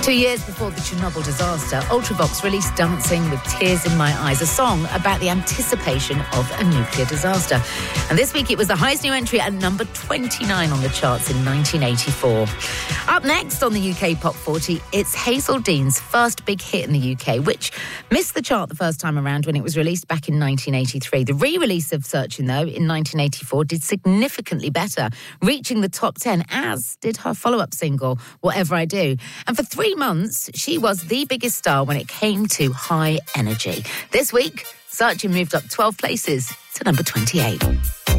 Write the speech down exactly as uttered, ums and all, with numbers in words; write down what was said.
Two years before the Chernobyl disaster, Ultravox released Dancing with Tears in My Eyes, a song about the anticipation of a nuclear disaster. And this week it was the highest new entry at number twenty-nine on the charts in nineteen eighty-four. Up next on the U K Pop forty, it's Hazel Dean's first big hit in the U K, which missed the chart the first time around when it was released back in nineteen eighty-three. The re-release of Searching, though, in nineteen eighty-four did significantly better, reaching the top ten, as did her follow-up single, Whatever I Do. And for three months, she was the biggest star when it came to high energy. This week, Searching moved up twelve places to number twenty-eight.